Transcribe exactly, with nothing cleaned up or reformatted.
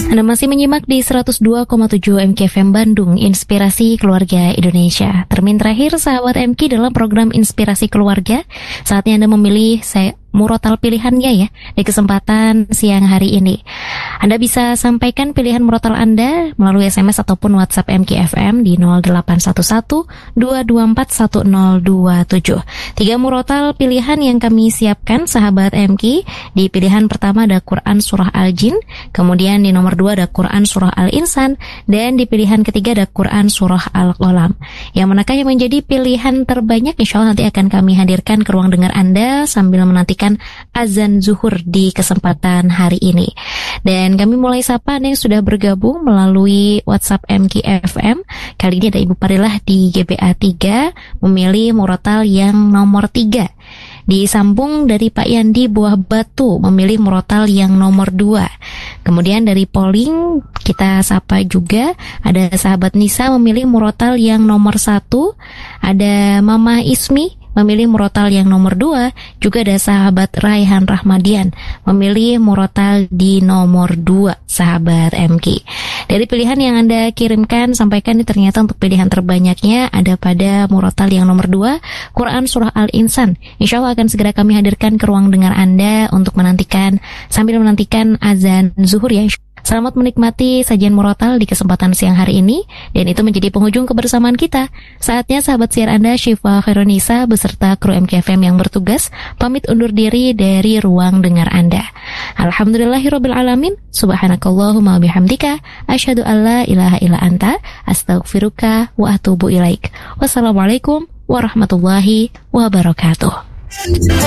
Anda masih menyimak di seratus dua koma tujuh M K F M Bandung, Inspirasi Keluarga Indonesia. Termin terakhir sahabat M K dalam program Inspirasi Keluarga. Saatnya Anda memilih saya murotal pilihannya ya di kesempatan siang hari ini. Anda bisa sampaikan pilihan murotal Anda melalui S M S ataupun WhatsApp M K F M di nol delapan satu satu dua dua empat satu nol dua tujuh. Tiga murotal pilihan yang kami siapkan sahabat M K. Di pilihan pertama ada Quran Surah Al-Jin, kemudian di nomor dua ada Quran Surah Al-Insan, dan di pilihan ketiga ada Quran Surah Al-Qalam. Yang manakah yang menjadi pilihan terbanyak, insya Allah nanti akan kami hadirkan ke ruang dengar Anda sambil menantikan azan zuhur di kesempatan hari ini. Dan kami mulai sapa Anda yang sudah bergabung melalui WhatsApp M K F M. Kali ini ada Ibu Parilah di G B A tiga memilih murotal yang nomor tiga. Disambung dari Pak Yandi Buah Batu memilih murotal yang nomor dua. Kemudian dari polling kita sapa juga ada sahabat Nisa memilih murotal yang nomor satu. Ada Mama Ismi memilih murotal yang nomor dua. Juga ada sahabat Raihan Rahmadian memilih murotal di nomor dua, sahabat M K. Dari pilihan yang Anda kirimkan, sampaikan ini ternyata untuk pilihan terbanyaknya ada pada murotal yang nomor dua, Quran Surah Al-Insan. Insya Allah akan segera kami hadirkan ke ruang dengar Anda untuk menantikan, sambil menantikan azan zuhur ya. Selamat menikmati sajian murotal di kesempatan siang hari ini, dan itu menjadi penghujung kebersamaan kita. Saatnya sahabat siar Anda Syifa Khairunisa beserta kru M K F M yang bertugas pamit undur diri dari ruang dengar Anda. Alhamdulillahirabbil alamin. Subhanakallahumma bihamdika asyhadu alla ilaha illa anta astaghfiruka wa atubu ilaik. Wassalamualaikum warahmatullahi wabarakatuh.